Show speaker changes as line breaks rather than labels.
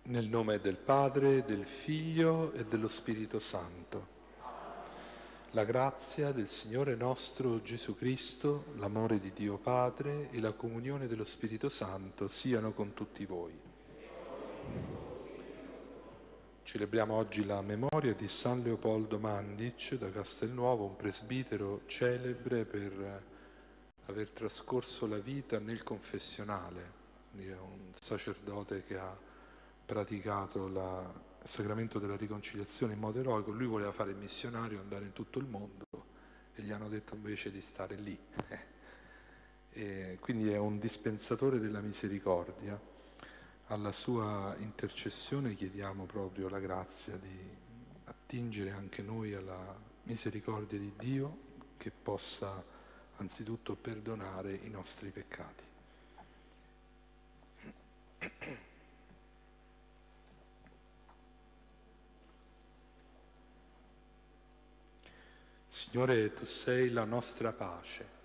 Nel nome del Padre, del Figlio e dello Spirito Santo. La grazia del Signore nostro Gesù Cristo, l'amore di Dio Padre e la comunione dello Spirito Santo siano con tutti voi. Celebriamo oggi la memoria di San Leopoldo Mandic da Castelnuovo, un presbitero celebre per aver trascorso la vita nel confessionale. Quindi è un sacerdote che ha praticato il sacramento della riconciliazione in modo eroico. Lui voleva fare il missionario, andare in tutto il mondo, e gli hanno detto invece di stare lì. E quindi è un dispensatore della misericordia. Alla sua intercessione chiediamo proprio la grazia di attingere anche noi alla misericordia di Dio, che possa anzitutto perdonare i nostri peccati. Signore, tu sei la nostra pace.